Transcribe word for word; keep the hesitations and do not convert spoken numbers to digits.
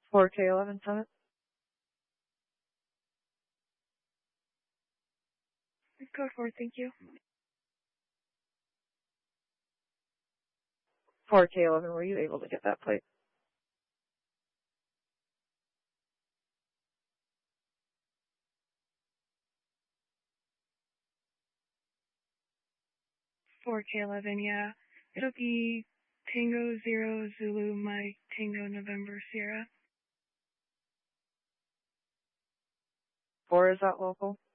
four K eleven Summit. Code four, thank you. four K eleven, were you able to get that plate? four K eleven, yeah. It'll be Tango Zero Zulu Mike Tango November Sierra. Four, is that local?